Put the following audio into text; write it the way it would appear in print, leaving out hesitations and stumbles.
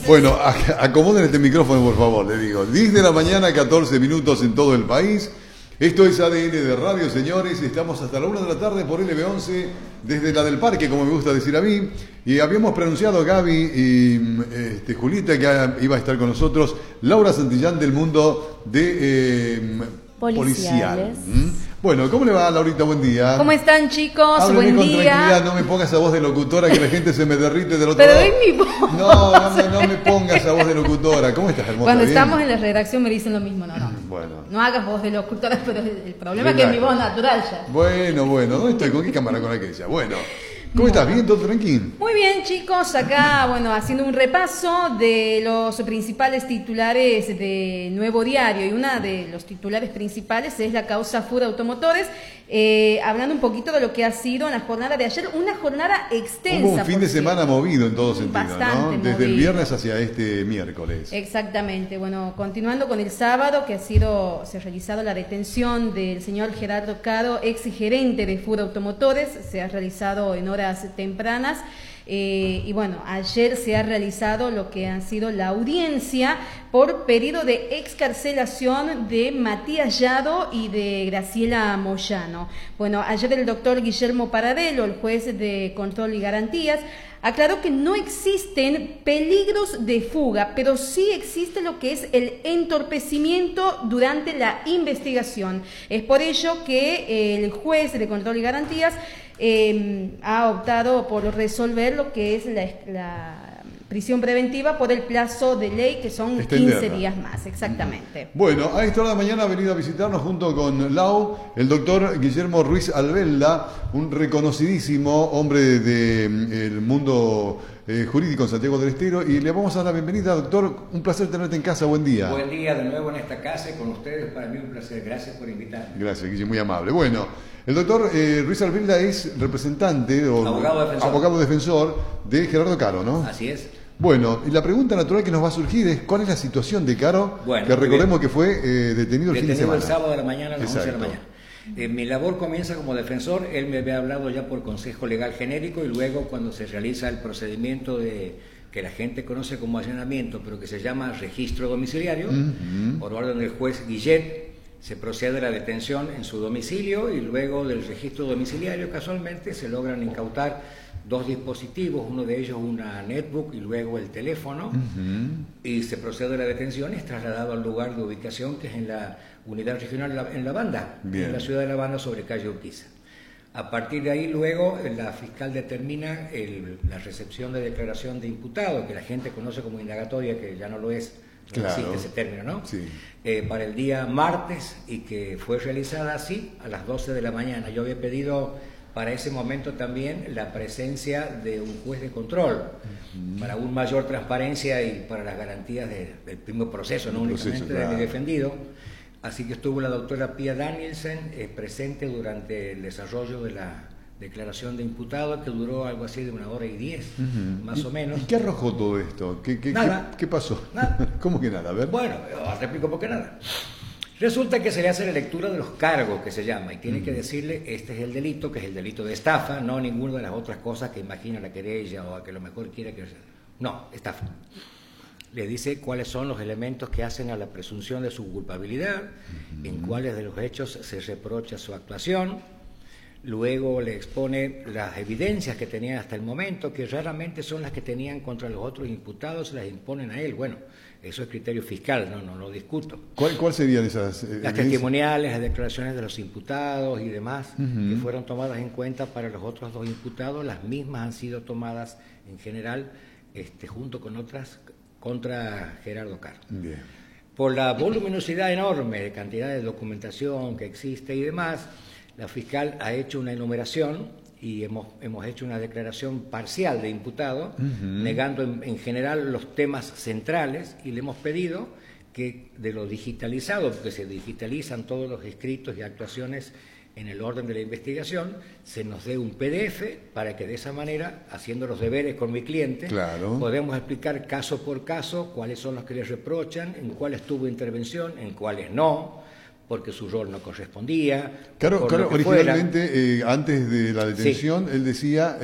Bueno, acomoden este micrófono, por favor, le digo. 10 de la mañana, 14 minutos en todo el país. Esto es ADN de Radio, señores. Estamos hasta la 1 de la tarde por LB11, desde la del Parque, como me gusta decir a mí. Y habíamos pronunciado Gaby y Julieta, que iba a estar con nosotros. Laura Santillán, del mundo de policial. Bueno, ¿cómo le va, Laurita? Buen día. ¿Cómo están, chicos? Háblame Buen con día. Tranquilidad, no me pongas esa voz de locutora que la gente se me derrite del otro Pero lado. es mi voz. No me pongas esa voz de locutora. ¿Cómo estás, hermosa? Cuando ¿Bien? estamos en la redacción me dicen lo mismo. No. Bueno. No hagas voz de locutora, pero el problema es que es mi voz natural ya. Bueno. ¿Dónde estoy? ¿Con qué cámara? Con aquella. Bueno. ¿Cómo estás? ¿Bien? ¿Todo tranquilo? Muy bien, chicos, acá, haciendo un repaso de los principales titulares de Nuevo Diario, y una de los titulares principales es la causa FUD Automotores, hablando un poquito de lo que ha sido en la jornada de ayer, una jornada extensa. Hubo un fin de semana movido en todo sentido, bastante ¿no? Desde el movido. viernes hacia este miércoles. Exactamente. Bueno, continuando con el sábado, que se ha realizado la detención del señor Gerardo Caro, ex gerente de FUD Automotores, se ha realizado en horas tempranas. Y bueno, ayer se ha realizado lo que ha sido la audiencia por pedido de excarcelación de Matías Llado y de Graciela Moyano. Bueno, ayer el doctor Guillermo Paradelo, el juez de control y garantías, aclaró que no existen peligros de fuga, pero sí existe lo que es el entorpecimiento durante la investigación. Es por ello que el juez de control y garantías ha optado por resolver lo que es la prisión preventiva por el plazo de ley, que son 15 días más, exactamente. Bueno, a esta hora de la mañana ha venido a visitarnos junto con Lau el doctor Guillermo Ruiz Albelda, un reconocidísimo hombre del mundo jurídico en Santiago del Estero, y le vamos a dar la bienvenida, doctor. Un placer tenerte en casa, buen día. Buen día de nuevo en esta casa y con ustedes, para mí un placer. Gracias por invitarme. Gracias, Guillermo, muy amable. Bueno, el doctor Ruiz Albelda es representante o abogado defensor de Gerardo Caro, ¿no? Así es. Bueno, y la pregunta natural que nos va a surgir es: ¿cuál es la situación de Caro? Bueno, que recordemos que fue detenido el fin de semana. El sábado de la mañana a las 11 de la mañana. Mi labor comienza como defensor. Él me había hablado ya por consejo legal genérico, y luego cuando se realiza el procedimiento que la gente conoce como allanamiento, pero que se llama registro domiciliario, por orden del juez Guillet, se procede a la detención en su domicilio, y luego del registro domiciliario casualmente se logran incautar 2 dispositivos, uno de ellos una netbook y luego el teléfono, y se procede a la detención y es trasladado al lugar de ubicación, que es en la unidad regional en La Banda, en la ciudad de La Banda, sobre calle Urquiza. A partir de ahí, luego, la fiscal determina la recepción de declaración de imputado, que la gente conoce como indagatoria, que ya no lo es, no existe ese término, ¿no? Sí. Para el día martes, y que fue realizada así a las 12 de la mañana. Yo había pedido para ese momento también la presencia de un juez de control, para una mayor transparencia y para las garantías del mismo proceso, no únicamente de mi defendido. Así que estuvo la doctora Pia Danielsen presente durante el desarrollo de la declaración de imputado, que duró algo así de 1h10, más o menos. ¿Y qué arrojó todo esto? ¿Qué pasó? Nada. ¿Cómo que nada? A ver. Bueno, replico por qué nada. Resulta que se le hace la lectura de los cargos, que se llama, y tiene que decirle: este es el delito, que es el delito de estafa, no ninguna de las otras cosas que imagina la querella o a que lo mejor quiera que... No, estafa. Le dice cuáles son los elementos que hacen a la presunción de su culpabilidad, en cuáles de los hechos se reprocha su actuación. Luego le expone las evidencias que tenía hasta el momento, que raramente son las que tenían contra los otros imputados, se las imponen a él. Bueno, eso es criterio fiscal, no lo discuto. ¿Cuál serían esas Las testimoniales, las declaraciones de los imputados y demás, que fueron tomadas en cuenta para los otros 2 imputados, las mismas han sido tomadas en general junto con otras contra Gerardo Caro. Bien. Por la voluminosidad enorme de cantidad de documentación que existe y demás, la fiscal ha hecho una enumeración y hemos hecho una declaración parcial de imputado, negando en general los temas centrales, y le hemos pedido que de lo digitalizado, porque se digitalizan todos los escritos y actuaciones en el orden de la investigación, se nos dé un PDF para que de esa manera, haciendo los deberes con mi cliente, podemos explicar caso por caso cuáles son los que le reprochan, en cuáles tuvo intervención, en cuáles no, porque su rol no correspondía. Claro, originalmente, antes de la detención, él decía